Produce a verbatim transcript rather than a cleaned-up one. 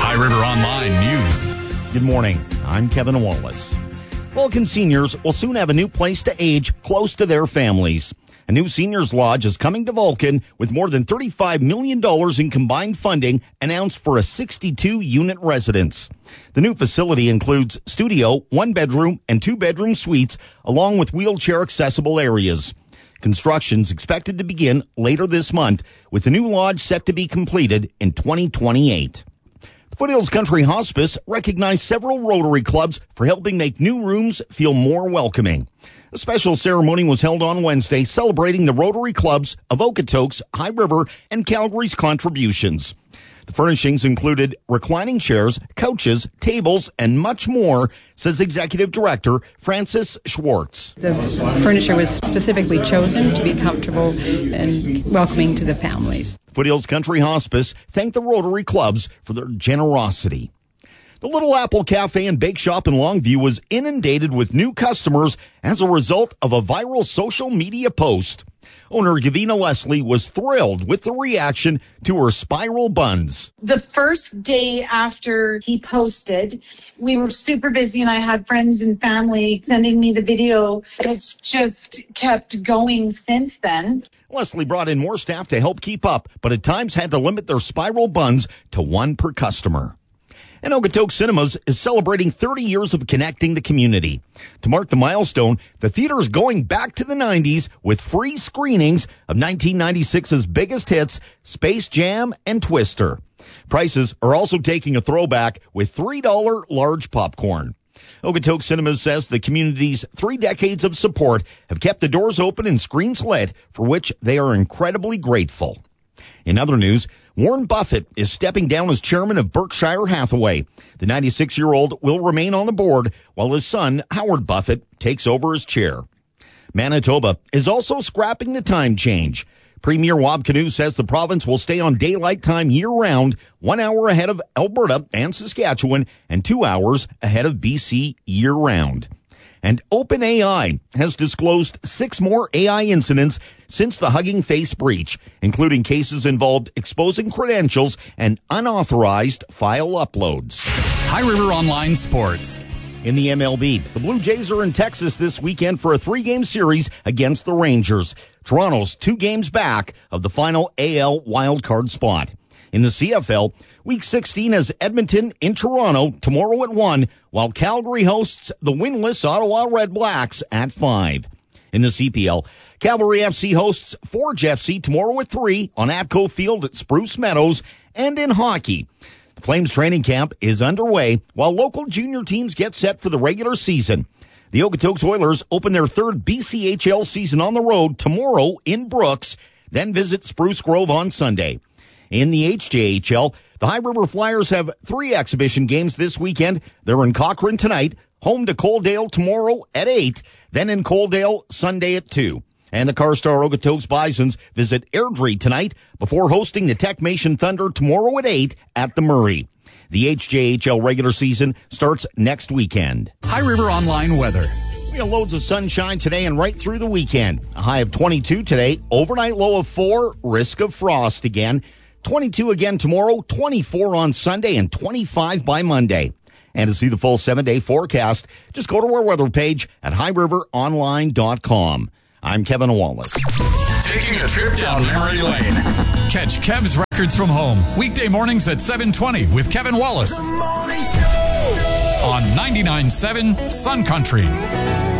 High River Online News. Good morning. I'm Kevin Wallace. Vulcan seniors will soon have a new place to age close to their families. A new seniors lodge is coming to Vulcan with more than thirty-five million dollars in combined funding announced for a sixty-two unit residence. The new facility includes studio, one bedroom, and two bedroom suites, along with wheelchair accessible areas. Construction's expected to begin later this month, with the new lodge set to be completed in twenty twenty-eight. The Foothills Country Hospice recognized several Rotary clubs for helping make new rooms feel more welcoming. A special ceremony was held on Wednesday celebrating the Rotary clubs of Okotoks, High River, and Calgary's contributions. The furnishings included reclining chairs, couches, tables, and much more, says Executive Director Frances Schwartz. The furniture was specifically chosen to be comfortable and welcoming to the families. Foothills Country Hospice thanked the Rotary clubs for their generosity. The Little Apple Cafe and Bake Shop in Longview was inundated with new customers as a result of a viral social media post. Owner Gavina Leslie was thrilled with the reaction to her spiral buns. The first day after he posted, we were super busy and I had friends and family sending me the video. It's just kept going since then. Leslie brought in more staff to help keep up, but at times had to limit their spiral buns to one per customer. And Okotoks Cinemas is celebrating thirty years of connecting the community. To mark the milestone, the theater is going back to the nineties with free screenings of nineteen ninety-six's biggest hits, Space Jam and Twister. Prices are also taking a throwback with three dollars large popcorn. Okotoks Cinemas says the community's three decades of support have kept the doors open and screens lit, for which they are incredibly grateful. In other news, Warren Buffett is stepping down as chairman of Berkshire Hathaway. The ninety-six-year-old will remain on the board while his son, Howard Buffett, takes over as chair. Manitoba is also scrapping the time change. Premier Wab Kinew says the province will stay on daylight time year-round, one hour ahead of Alberta and Saskatchewan, and two hours ahead of B C year-round. And OpenAI has disclosed six more A I incidents since the Hugging Face breach, including cases involved exposing credentials and unauthorized file uploads. High River Online Sports. In the M L B, the Blue Jays are in Texas this weekend for a three-game series against the Rangers. Toronto's two games back of the final A L wildcard spot. In the C F L, Week sixteen has Edmonton in Toronto tomorrow at one, while Calgary hosts the winless Ottawa Red Blacks at five. In the C P L, Cavalry F C hosts Forge F C tomorrow at three on Atco Field at Spruce Meadows. And in hockey, the Flames training camp is underway while local junior teams get set for the regular season. The Okotoks Oilers open their third B C H L season on the road tomorrow in Brooks, then visit Spruce Grove on Sunday. In the H J H L, the High River Flyers have three exhibition games this weekend. They're in Cochrane tonight, home to Coaldale tomorrow at eight, then in Coaldale Sunday at two. And the Carstar Okotoks Bisons visit Airdrie tonight before hosting the Techmation Thunder tomorrow at eight at the Murray. The H J H L regular season starts next weekend. High River Online weather. We have loads of sunshine today and right through the weekend. A high of twenty-two today, overnight low of four, risk of frost again. twenty-two again tomorrow, twenty-four on Sunday, and twenty-five by Monday. And to see the full seven-day forecast, just go to our weather page at high river online dot com. I'm Kevin Wallace. Taking a trip down memory lane. Catch Kev's Records from Home weekday mornings at seven twenty with Kevin Wallace on ninety-nine point seven Sun Country.